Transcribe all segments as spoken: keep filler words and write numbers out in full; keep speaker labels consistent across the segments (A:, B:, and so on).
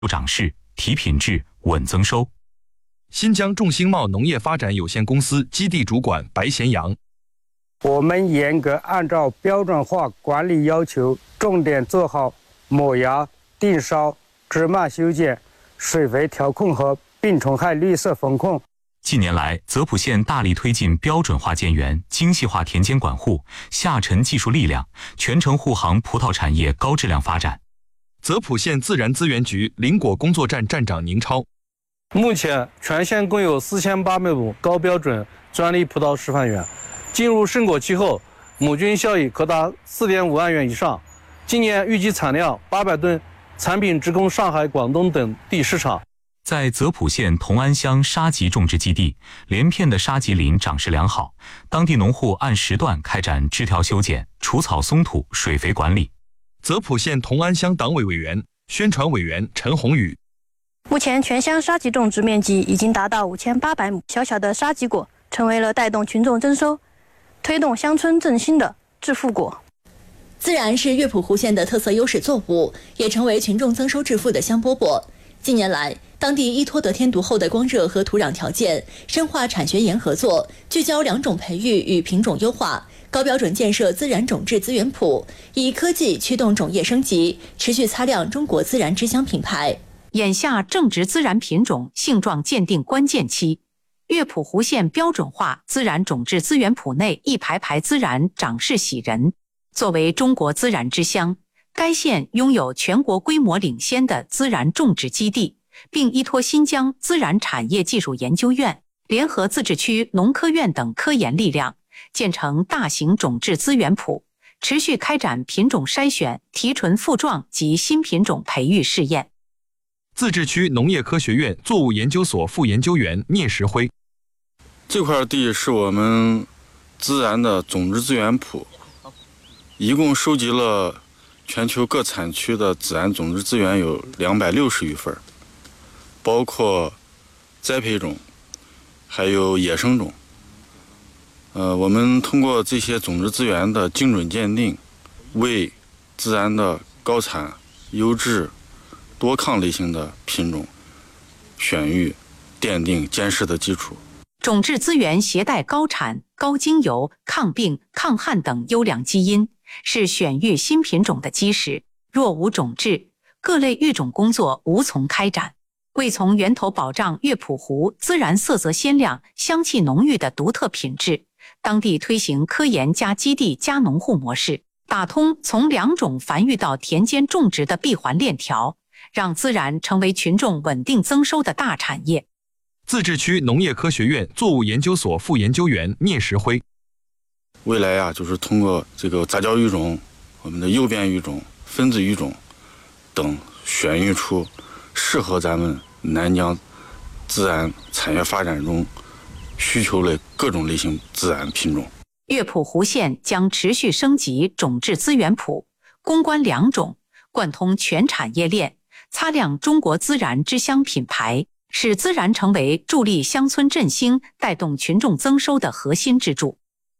A: 涨势，提品质，稳增收。
B: 新疆众兴贸农业发展有限公司基地主管白贤阳：
C: 我们严格按照标准化管理要求，重点做好抹芽、定梢、枝蔓修剪、水肥调控和病虫害绿色风控。
A: 近年来，泽普县大力推进标准化建园、精细化田间管护、下沉技术力量，全程护航葡萄产业高质量发展。
B: 泽普县自然资源局林果工作站站长宁超：
D: 目前全县共有四千八百亩高标准专利葡萄示范园，进入盛果期后，亩均效益可达 四点五万元以上。今年预计产量八百吨，产品直供上海、广东等地市场。
A: 在泽普县同安乡沙棘种植基地，连片的沙棘林长势良好，当地农户按时段开展枝条修剪、除草松土、水肥管理。
B: 泽普县同安乡党委委员、宣传委员陈宏宇：
E: 目前全乡沙棘种植面积已经达到五千八百亩，小小的沙棘果成为了带动群众增收、推动乡村振兴的致富果。
F: 孜然是乐浦湖县的特色优势作物，也成为群众增收致富的香饽饽。近年来，当地依托得天独厚的光热和土壤条件，深化产学研合作，聚焦两种培育与品种优化，高标准建设孜然种质资源圃，以科技驱动种业升级，持续擦亮中国孜然之乡品牌。
G: 眼下正值孜然品种性状鉴定关键期，乐浦湖县标准化孜然种质资源圃内一排排孜然长势喜人。作为中国孜然之乡，该县拥有全国规模领先的孜然种植基地，并依托新疆孜然产业技术研究院、联合自治区农科院等科研力量，建成大型种质资源圃，持续开展品种筛选、提纯复壮及新品种培育试验。
B: 自治区农业科学院作物研究所副研究员聂石辉：
H: 这块地是我们孜然的种质资源圃，一共收集了全球各产区的孜然种质资源有两百六十余份，包括栽培种，还有野生种。呃，我们通过这些种质资源的精准鉴定，为孜然的高产、优质、多抗类型的品种选育奠定坚实的基础。
G: 种质资源携带高产、高精油、抗病、抗旱等优良基因，是选育新品种的基石。若无种质，各类育种工作无从开展。为从源头保障乐浦湖孜然色泽鲜亮、香气浓郁的独特品质，当地推行科研加基地加农户模式，打通从良种繁育到田间种植的闭环链条，让孜然成为群众稳定增收的大产业。
B: 自治区农业科学院作物研究所副研究员聂石辉：
H: 未来呀、啊，就是通过这个杂交育种、我们的诱变育种、分子育种等，选育出适合咱们南疆孜然产业发展中需求的各种类型孜然品种。
G: 乐浦湖县将持续升级种质资源圃，攻关良种，贯通全产业链，擦亮中国孜然之乡品牌，使孜然成为助力乡村振兴、带动群众增收的核心支柱。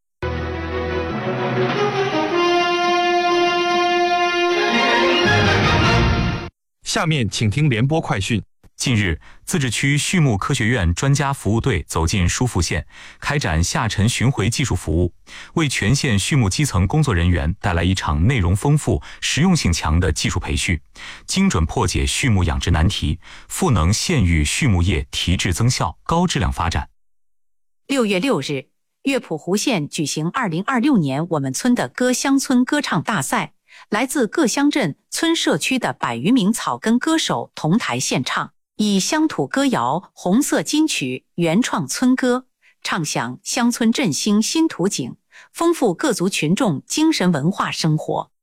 B: 下面请听联播快讯。
A: 近日，自治区畜牧科学院专家服务队走进疏附县，开展下沉巡回技术服务，为全县畜牧基层工作人员带来一场内容丰富、实用性强的技术培训，精准破解畜牧养殖难题，赋能县域畜牧业提质增效、高质量发展。
G: 六月六日，乐浦湖县举行二零二六年我们村的歌乡村歌唱大赛，来自各乡镇、村社区的百余名草根歌手同台献唱，以乡土歌谣、红色金曲原创村歌，唱响乡村振兴新图景，丰富各族群众精神文化生活。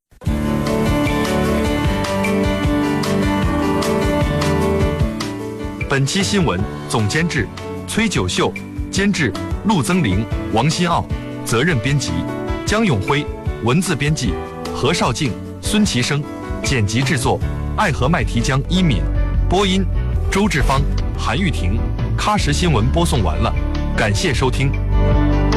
B: 本期新闻总监制崔九秀，监制陆增玲、王新奥，责任编辑江永辉，文字编辑何绍静、孙其生，剪辑制作爱和麦提江、一敏，播音周志芳、韩玉婷。喀什新闻播送完了，感谢收听。